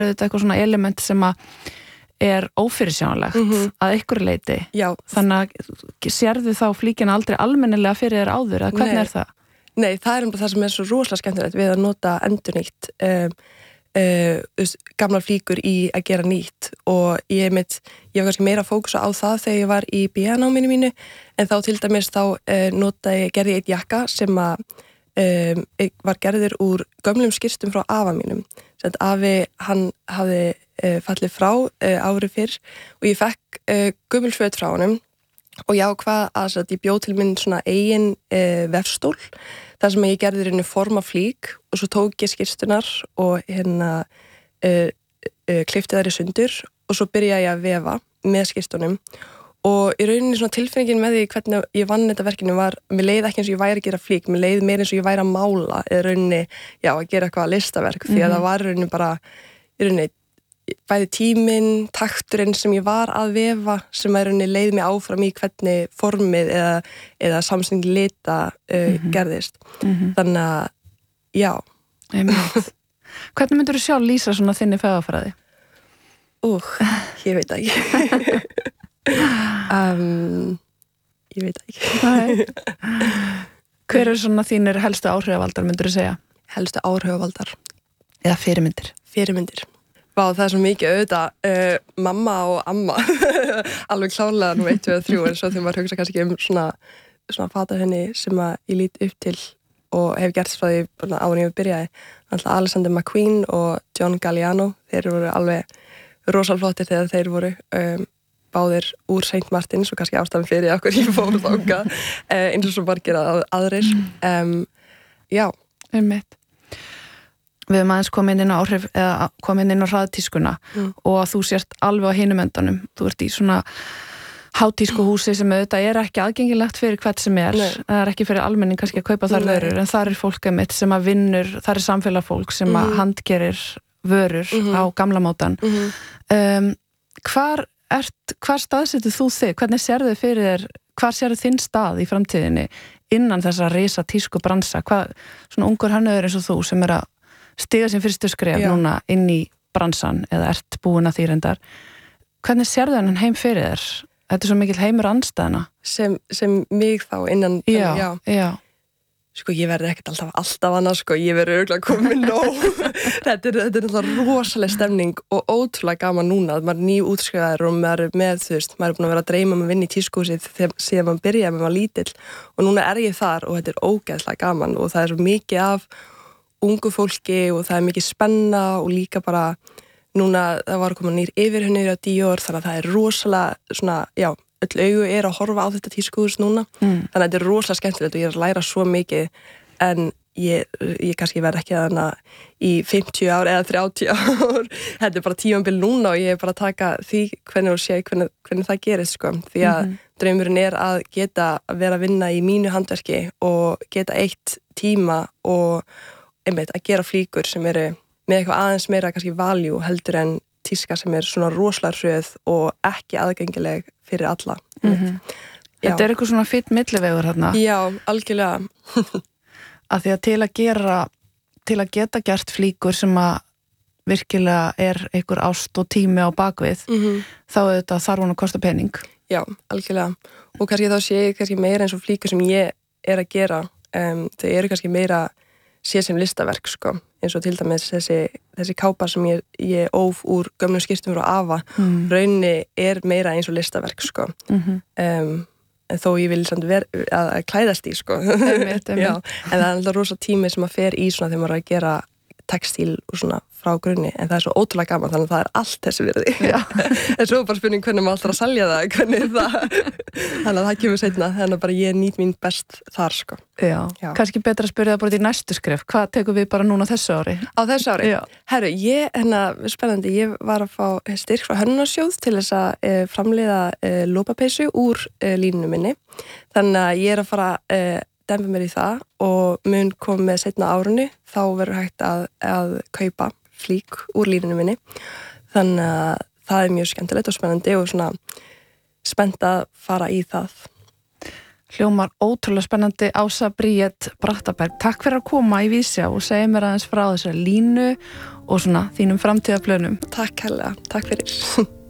þetta eitthvað svona element sem að ófyrirsjánlegt að einhverju leyti. Já. Þannig að sérðu þá flíkina aldrei almennilega fyrir þér áður, eða hvernig það? Nei, það það sem svo rosalega skemmtilegt við að nota endurnýtt gamlar flíkur í að gera nýtt og ég var kannski meira að fókusa á það þegar ég var í BA-náminu mínu en þá til dæmis gerði ég eitt jakka sem að var gerður úr gömlum skýrstum frá afa mínum. Sem að afi, hann hafði fallið frá ári fyrr og ég fekk gömul föt frá honum og ég ákvað að ég bjóð til minn svona eigin vefstól þar sem ég gerði henni forma flík og svo tók ég skýrstunar og klippti þær í sundur og svo byrjaði ég að vefa með skýrstunum og í rauninni svona tilfinningin með því hvernig ég vann þetta verkinu var, mér leið ekki eins og ég væri að gera flík, mér leið meira eins og ég væri að mála eða rauninni, já, að gera eitthvað listaverk því að það var rauninni bara í rauninni bæði tíminn, takturinn sem ég var að vefa sem er rauninni leið mig áfram í hvernig formið eða samsning lita gerðist. Þannig að, já. Hvernig myndur þú sjálf lýsa svona þinni fegurfræði? Ég veit ekki. Ég veit ekki. Hver svona þínir helstu áhrifavaldar myndur þú segja? Helstu áhrifavaldar? Eða fyrirmyndir? Fyrirmyndir. Vá, það svo mikið auðvitað mamma og amma alveg klárlega nú 1, 2 og 3 en svo þegar maður hugsa kannski svona fatahönni sem að ég lít upp til og hef gert frá því áður ég byrjaði. Alltaf Alexander McQueen og John Galliano, þeir voru alveg rosalflottir þegar þeir voru báðir úr St. Martins og kannski ástæðan fyrir okkur ég fór þangað eins og svo margir aðrir. Já. Einmitt. Við höfum aðeins komið inn á áhrif eða komið inn á hraðtískuna og að þú sért alveg á hinum endanum. Þú ert í svona hátískuhúsi sem auðvitað ekki aðgengilegt fyrir hvert sem Nei. Það ekki fyrir almenning kannski að kaupa þar vörur en þar fólk mitt sem að vinnur, þar samfélag fólk sem að handgerir vörur á gamla mátan. Hvar staðsetur þú þig? Hvernig sérðu fyrir þér, hvar sérðu þinn stað í framtíðinni innan þessa risa tísku bransa? Hvað, svona ungur hönnuður eins og þú sem að stiga sem fyrstu skref núna inn í bransan eða ert búin að því reyndar. Hvernig sérðu þennan heim fyrir þér? Þetta svo mikil heimur andstæðna. Sem mig þá innan... Já. Sko, ég verði ekkert alltaf annað, sko. Ég verði örugglega komin nóg. Þetta er alltaf rosaleg stemning og ótrúlega gaman núna að maður nýútskrifaður og maður með, þú veist, maður búin að vera að dreyma að vinna í tískuhúsið síðan maður byrjaði með maður lítill og núna ég þar og þetta er ógeðslega gaman og það svo mikið af ungu fólki og það mikið spenna og líka bara núna það var að koma nýr yfirhönnur á Dior þannig að það rosalega svona, já, öll augu að horfa á þetta tískuhús núna þannig að þetta er rosalega skemmtilegt og ég að læra svo mikið en ég kannski verð ekki þannig í 50 ár eða 30 ár þetta er bara tímabil núna og ég bara að taka því hvernig það gerist sko því að draumurinn að geta að vera að vinna í mínu handverki og geta eitt tíma og einmitt að gera flíkur sem eru með eitthvað aðeins meira kannski value heldur en tíska sem svona rosalega hröð og ekki aðgengileg fyrir alla. Þetta er eitthvað svona fínn millivegur þarna. Já, algjörlega. Af því að til að geta gert flíkur sem að virkilega einhver ást og tími á bakvið þá þetta þarf hún að kosta pening. Já, algjörlega. Og kannski þá sé ég kannski meira eins og flíkur sem ég að gera. Þau eru kannski meira sé sem listaverk sko, eins og til dæmis þessi kápa sem ég óf úr gömlum skýrstum frá afa rauninni meira eins og listaverk sko en þó ég vil samt að klæðast í sko einmitt. Já, en það alltaf rosa tími sem að fer í svona þegar maður að gera textíl og svona frá grunni en það svo ótrúlega gaman þannig að það allt þessi virði en svo bara spurning hvernig maður alltaf að selja það hvernig það þannig að það kemur seinna þannig að bara ég nýt mín best þar sko. Já. Kannski betra að spyrja það bara í næstu skref hvað tekum við bara núna þessu ári? Á þessu ári? Já. Herru, spennandi, ég var að fá styrk frá Hönnunarsjóð til þess að framleiða lopapeysu úr línunum minni þannig að ég að fara dempa mér í það og mun kom með seinna árunni þá verður hægt að kaupa flík úr línunum minni þannig að það mjög skemmtilegt og spennandi og svona spennt að fara í það. Hljómar ótrúlega spennandi. Ása Bríet Brattaberg, takk fyrir að koma í Vísjá og segja mér aðeins frá þessari línu og svona þínum framtíðarplönum. Takk hérlega, takk fyrir.